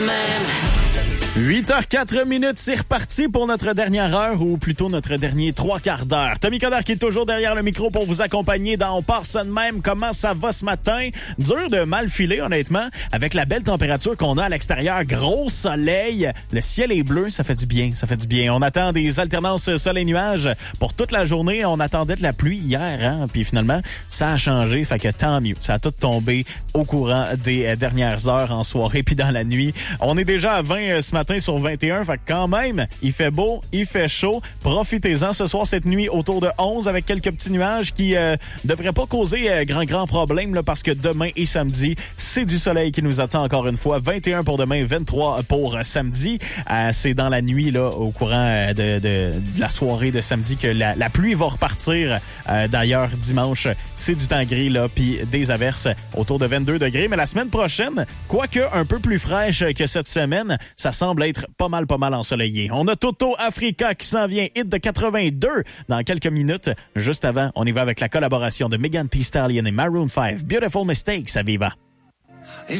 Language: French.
8h04, c'est reparti pour notre dernière heure, ou plutôt notre dernier 3/4 d'heure. Tommy Coderre qui est toujours derrière le micro pour vous accompagner dans On part ça de même. Comment ça va ce matin? Dur de mal filer, honnêtement, avec la belle température qu'on a à l'extérieur. Gros soleil, le ciel est bleu, ça fait du bien, ça fait du bien. On attend des alternances soleil-nuages pour toute la journée. On attendait de la pluie hier, hein? Puis finalement, ça a changé, fait que tant mieux. Ça a tout tombé au courant des dernières heures en soirée puis dans la nuit. On est déjà à 20 ce matin sur 21, fait que quand même, il fait beau, il fait chaud. Profitez-en ce soir, cette nuit, autour de 11, avec quelques petits nuages qui devraient pas causer grand problème, là, parce que demain et samedi, c'est du soleil qui nous attend encore une fois. 21 pour demain, 23 pour samedi. C'est dans la nuit, là, au courant de la soirée de samedi que la pluie va repartir. D'ailleurs, dimanche, c'est du temps gris, là, puis des averses autour de 22 degrés. Mais la semaine prochaine, quoique un peu plus fraîche que cette semaine, ça semble être pas mal ensoleillé. On a Toto Africa qui s'en vient, hit de 82 dans quelques minutes. Juste avant, on y va avec la collaboration de Megan Thee Stallion et Maroon 5. Beautiful Mistakes à Viva.